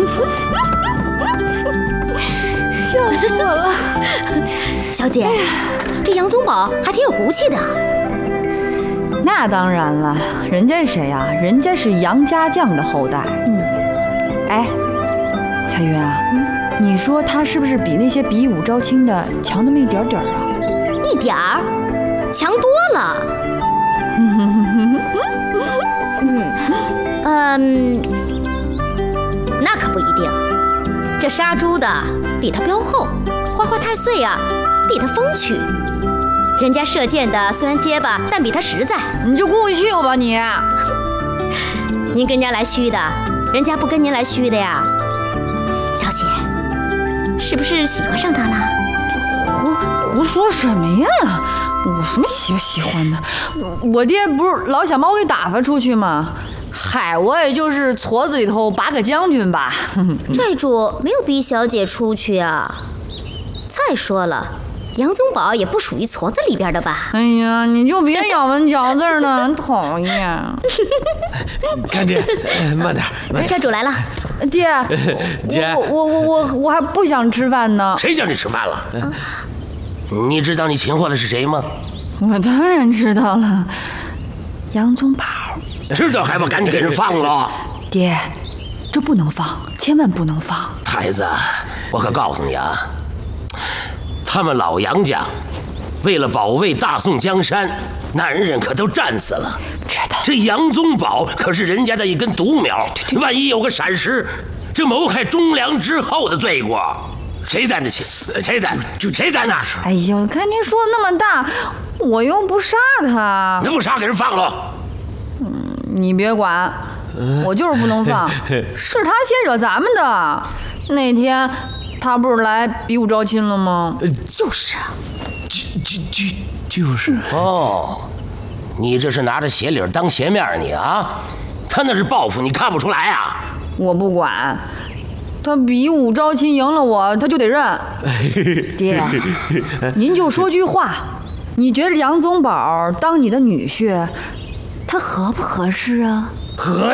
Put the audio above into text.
笑死我了。 小姐，这杨宗保还挺有骨气的。 那当然了，人家是谁呀？人家是杨家将的后代。哎，彩云啊，你说他是不是比那些比武招亲的强那么一点点啊？ 一点儿，强多了。那可不一定。这杀猪的比他彪厚，花花太岁啊比他风趣。人家射箭的虽然结巴，但比他实在。 你就过去吧你。 您跟人家来虚的，人家不跟您来虚的呀。小姐，是不是喜欢上他了？ 胡说什么呀？我什么喜欢的？我爹不是老想把我给打发出去吗？嗨，我也就是矬子里头拔个将军吧。 寨主没有逼小姐出去啊。再说了，杨宗保也不属于矬子里边的吧？ 哎呀，你就别咬文嚼字了，很讨厌。 干爹，慢点。 寨主来了。 爹， 姐， 我还不想吃饭呢。 谁叫你吃饭了？你知道你擒获的是谁吗？ 我当然知道了，杨宗保。 知道还不赶紧给人放了？ 爹，这不能放，千万不能放。 孩子，我可告诉你啊，他们老杨家为了保卫大宋江山，男人可都战死了。 知道。 这杨宗保可是人家的一根独苗，万一有个闪失，这谋害忠良之后的罪过，谁担得起？谁担？谁担呢？ 哎呦，看您说的那么大，我又不杀他。 那不杀给人放了？ 你别管，我就是不能放。是他先惹咱们的。那天他不是来比武招亲了吗？ 就是啊。 就是哦，你这是拿着鞋领当鞋面你啊？他那是报复，你看不出来啊？ 我不管，他比武招亲赢了我，他就得认。爹，您就说句话，你觉得杨宗保当你的女婿，他合不合适啊？ 合